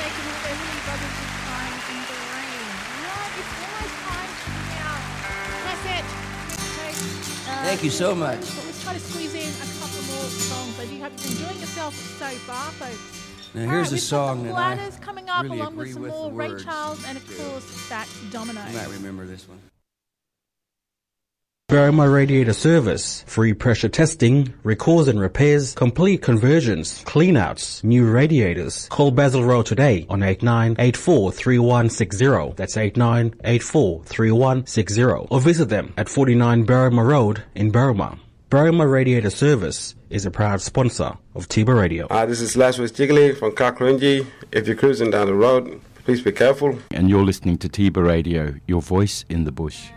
making all their little brothers this time in the rain. Right, it's almost time to cassette. Thank you so much. But we'll try to squeeze in a couple more songs. I do hope you're enjoying yourself so far, folks. Now here's a song that I Platters coming up really along with agree some with more the Ray words. Charles and of course that's Domino. You might remember this one. Barrymore Radiator Service. Free pressure testing, recalls and repairs, complete conversions, cleanouts, new radiators. Call Basil Road today on 89843160. That's 89843160. Or visit them at 49 Barrymore Road in Barrymore. Barrymore Radiator Service is a proud sponsor of Tiba Radio. This is Lazarus Jiggly from Kakrunji. If you're cruising down the road, please be careful. And you're listening to Tiba Radio, your voice in the bush.